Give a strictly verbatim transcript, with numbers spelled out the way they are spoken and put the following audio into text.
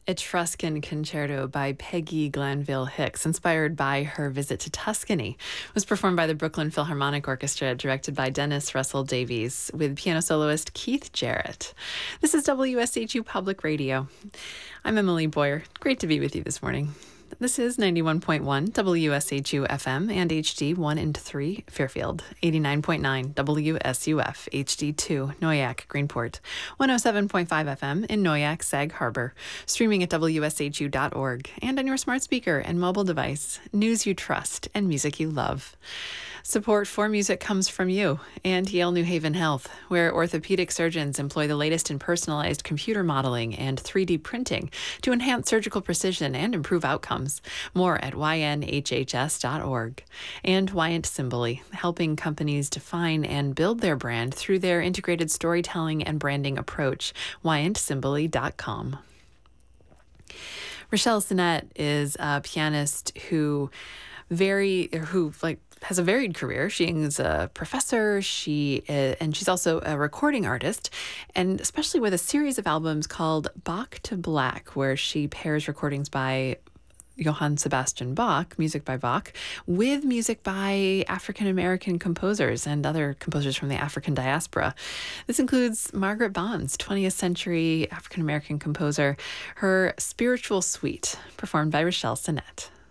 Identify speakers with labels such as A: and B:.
A: Etruscan Concerto by Peggy Glanville Hicks, inspired by her visit to Tuscany, was performed by the Brooklyn Philharmonic Orchestra, directed by Dennis Russell Davies, with piano soloist Keith Jarrett. This is W S H U Public Radio. I'm Emily Boyer. Great to be with you this morning. This is ninety-one point one W S H U F M and H D one and three Fairfield, eighty-nine point nine W S U F H D two Noyac Greenport, one oh seven point five F M in Noyac Sag Harbor, streaming at W S H U dot org and on your smart speaker and mobile device. News you trust and music you love. Support for music comes from you and Yale New Haven Health, where orthopedic surgeons employ the latest in personalized computer modeling and three D printing to enhance surgical precision and improve outcomes. More at Y N H H S dot org. And Wyant Symboli, helping companies define and build their brand through their integrated storytelling and branding approach. Wyant Symboli dot com. Rochelle Sinnett is a pianist who very who like has a varied career. She is a professor, she uh, and she's also a recording artist, and especially with a series of albums called Bach to Black, where she pairs recordings by Johann Sebastian Bach, music by Bach, with music by African-American composers and other composers from the African diaspora. This includes Margaret Bonds, twentieth century African-American composer, her Spiritual Suite, performed by Rochelle Sinnett.